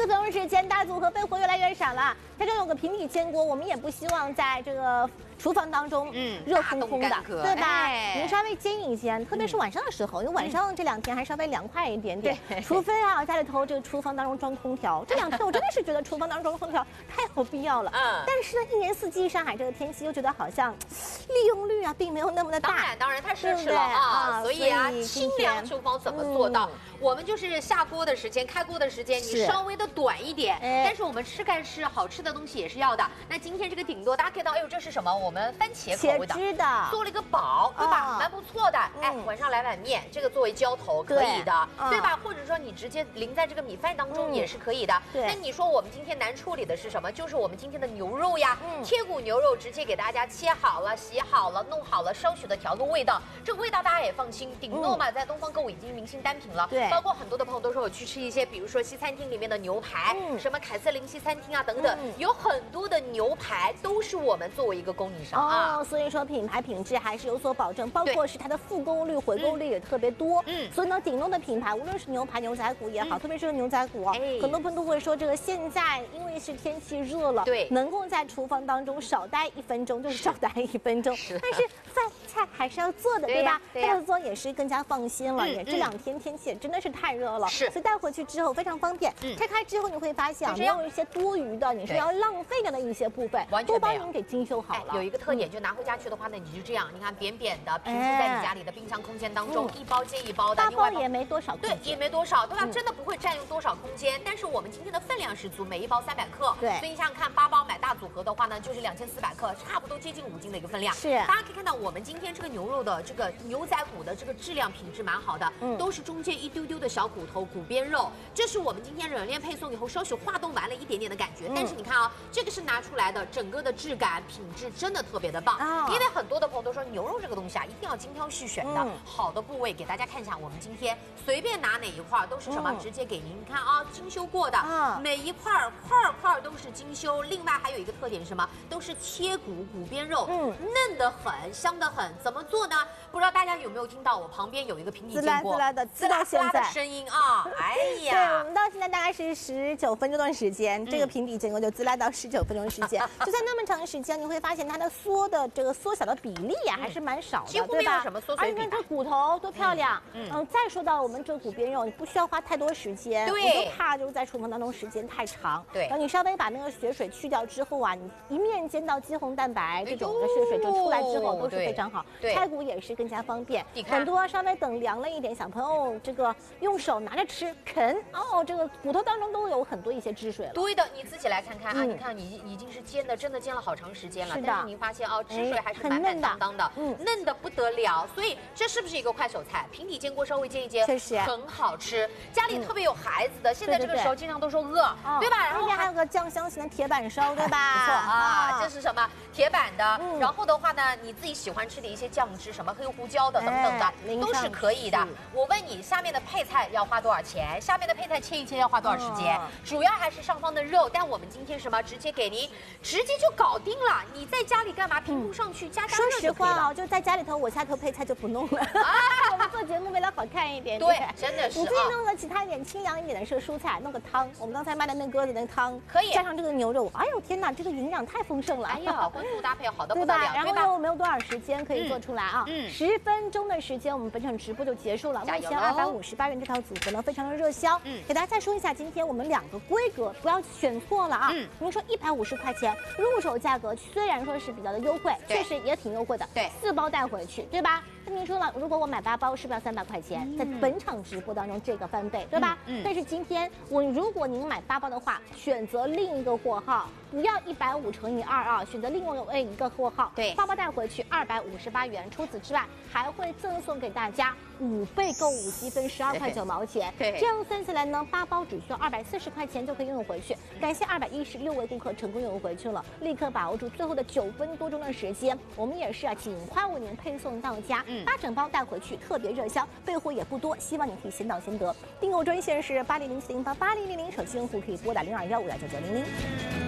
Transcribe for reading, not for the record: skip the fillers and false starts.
分钟时间，大组合备货越来越少了。它这有个平底煎锅，我们也不希望在这个厨房当中，热烘烘的，对吧？你稍微煎一煎，特别是晚上的时候，因为晚上这2天还稍微凉快一点点。除非啊，家里头这个厨房当中装空调，这2天我真的是觉得厨房当中装空调太有必要了。但是呢，一年四季上海这个天气又觉得好像利用率啊并没有那么的大。 当然太奢侈了啊，所以啊，清凉厨房怎么做到？我们就是下锅的时间、开锅的时间，你稍微的短一点，但是我们吃干吃好吃的东西也是要的。那今天这个顶多大家看到，哎呦，这是什么？我们番茄口味的，做了一个煲，对吧？蛮不错的。哎，晚上来碗面，这个作为浇头可以的，对吧？或者说你直接淋在这个米饭当中也是可以的。那你说我们今天难处理的是什么？就是我们今天的牛肉呀，贴骨牛肉直接给大家切好了、洗好了、弄好了，稍许的调个味道。这个味道大家也放心，顶多嘛，在东方购物已经明星单品了。对，包括很多的朋友都说我去吃一些，比如说西餐厅里面的牛排，什么凯瑟琳西餐厅啊等等，有很多的牛排都是我们作为一个供应商啊。 所以说品牌品质还是有所保证，包括是它的复购率、回购率也特别多。所以呢，顶弄的品牌，无论是牛排、牛仔骨也好，特别是牛仔骨啊，很多朋友都会说，这个现在因为是天气热了，对，能够在厨房当中少待1分钟就是少待1分钟，但是饭菜还是要做的，对吧？这样做也是更加放心了。也这2天天气真的是太热了，所以带回去之后非常方便。拆开之后你会发现，没有一些多余的，你是要浪费掉的一些部分，都帮您给精修好了。 有一个特点，就拿回家去的话呢，你就这样，你看扁扁的平铺在你家里的冰箱空间当中，一包接一包的， 大包也没多少， 对，也没多少，对吧？真的不会占用多少空间。但是我们今天的分量是足，每一包300克，对，所以你想想看，8包买大组合的话呢，就是2400克，差不多接近5斤的一个分量。是，大家可以看到，我们今天这个牛肉的这个牛仔骨的这个质量品质蛮好的，都是中间一丢丢的小骨头骨边肉，这是我们今天冷链配送以后稍许化冻完了一点点的感觉。但是你看啊，这个是拿出来的，整个的质感品质真的特别的棒。因为很多的朋友都说牛肉这个东西啊，一定要精挑细选的，好的部位给大家看一下。我们今天随便拿哪一块都是什么，直接给您看啊，精修过的，每一块都是精修。另外还有一个特点是什么？都是切骨骨边肉，嫩得很，香得很。怎么做呢？不知道大家有没有听到我旁边有一一个平底煎锅， 滋啦的声音啊！哎呀， 对，我们到现在大概是19分钟的时间，这个平底煎锅就滋啦到19分钟的时间，就在那么长时间，你会发现它的缩小的比例呀，还是蛮少的， 几乎没有什么缩水比。 而且这骨头多漂亮，再说到我们这个骨边肉，你不需要花太多时间， 对， 我就怕就是在厨房当中时间太长，对，然后你稍微把那个血水去掉之后啊，你一面煎到肌红蛋白这种的血水就出来之后都是非常好，拆骨也是更加方便。很多稍微等凉了一点，小朋友这个用手拿着吃啃哦，这个骨头当中都有很多一些汁水了。 对的，你自己来看看啊，你看你已经是煎的，真的煎了好长时间了，但是你发现哦，汁水还是满满当当的，嫩的不得了。所以这是不是一个快手菜？平底煎锅稍微煎一煎，确实很好吃。家里特别有孩子的，现在这个时候经常都说饿，对吧？ 然后还有个酱香型的铁板烧，对吧？ 不错啊，这是什么？铁板的。然后的话呢，你自己喜欢吃的一些酱汁，什么黑胡椒的等等的，都是可以的。我问你，下面的配菜要花多少钱？下面的配菜切一切要花多少时间？主要还是上方的肉，但我们今天什么直接给您，直接就搞定了。你在家里干嘛？平铺上去加热就可以了。说实话啊，就在家里头，我下头配菜就不弄了。我们做节目为了好看一点， 对，真的是。 你自己弄个其他一点清凉一点的是蔬菜，弄个汤。我们刚才卖的那鸽子那个汤可以， 加上这个牛肉，哎呦天哪，这个营养太丰盛了。 哎呀，荤素搭配好的不得了， 然后又没有多少时间可以做出来啊。10分钟的时间，我们本场直播就结束了。目前258元这套组合呢，非常的热销。给大家再说一下，今天我们2个规格不要选错了啊。您说150块钱入手价格，虽然说是比较的优惠，确实也挺优惠的。对，4包带回去，对吧？那您说了，如果我买8包，是不是要300块钱？在本场直播当中，这个翻倍，对吧？但是今天如果您买8包的话，选择另一个货号，不要150乘以2啊，选择另外一个货号，对，8包带回去258元。除此之外，还会赠送给大家5倍购物积分12块9毛钱。对，这样算起来呢，8包只需要240块钱就可以拥有回去。感谢216位顾客成功拥有回去了，立刻把握住最后的9分多钟的时间，我们也是尽快为您配送到家。8整包带回去，特别热销，备货也不多，希望你可以先到先得。订购专线是8007088000，手机用户可以拨打0215299900。